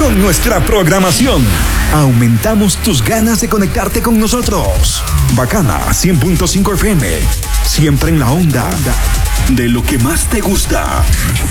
con nuestra programación. Aumentamos tus ganas de conectarte con nosotros. Bacana 100.5 FM. Siempre en la onda de lo que más te gusta.